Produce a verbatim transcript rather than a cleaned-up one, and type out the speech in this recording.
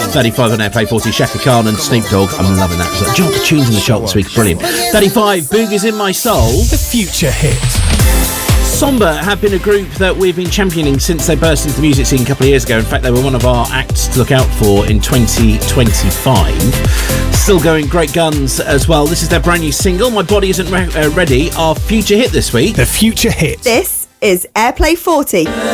thirty-five on Airplay forty, Shaka Khan and Snoop Dogg. I'm loving that. So, do you know what, the tunes in the chart this week? Brilliant. thirty-five, Boogie's In My Soul. The Future Hit. Somber have been a group that we've been championing since they burst into the music scene a couple of years ago. In fact, they were one of our acts to look out for in twenty twenty-five. Still going great guns as well. This is their brand new single, My Body Isn't Re- uh, Ready, our future hit this week. The Future Hit. This is Airplay forty.